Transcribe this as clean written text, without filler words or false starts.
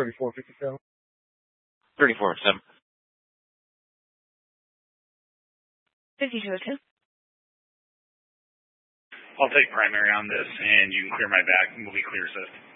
3457. 3457. 5202. I'll take primary on this, and you can clear my back, and we'll be clear assist.